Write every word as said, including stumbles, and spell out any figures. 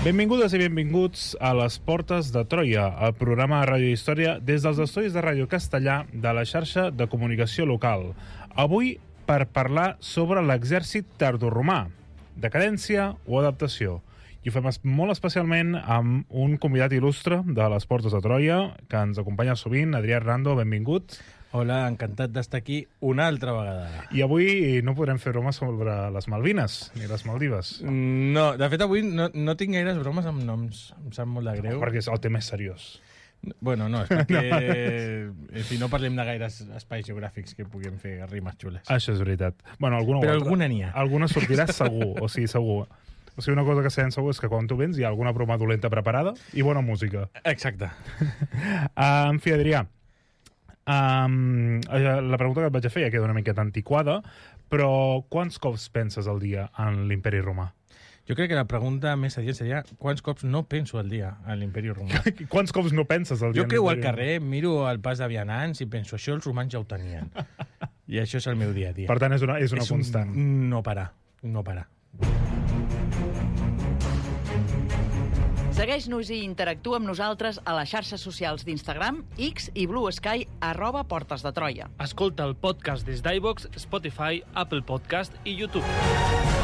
Benvingudes i benvinguts a Les Portes de Troia, el programa de Ràdio Història des dels estudis de Ràdio Castellà de la xarxa de comunicació local. Avui per parlar sobre l'exèrcit tardoromà, decadència o adaptació. I ho fem molt especialment amb un convidat il·lustre de Les Portes de Troia, que ens acompanya sovint, Adrià Hernando, benvingut. Hola, encantat d'estar aquí una altra vegada. I avui no podrem fer bromes sobre les Malvines, ni les Maldives. No, de fet avui no, no tinc gaires bromes amb noms, em sap molt de greu. No, perquè el tema és seriós. Bueno, no, és perquè no. Si no parlem de gaires espais geogràfics que puguem fer rimes xules. Això és veritat. Bueno, alguna Però altra, alguna n'hi ha. Alguna sortirà segur, o sigui, segur. O sigui, una cosa que sabem segur és que quan tu vens hi ha alguna broma dolenta preparada i bona música. Exacte. Uh, en fi, Adrià, um, la pregunta que et vaig a fer ja queda una miqueta antiquada, però quants cops penses al dia en l'imperi romà? Jo crec que la pregunta més adient seria quants cops no penso al dia en l'imperi romà. Quants cops no penses al dia? Jo creu al carrer, miro el pas de vianants i penso, això els romans ja ho tenien. I això és el meu dia a dia. Per tant, és una, és una és constant. Un no parar, no parar. Segueix-nos i interactua amb nosaltres a les xarxes socials d'Instagram, X i Blue Sky, arroba Portes de Troia. Escolta el podcast des d'iVoox, Spotify, Apple Podcast i YouTube.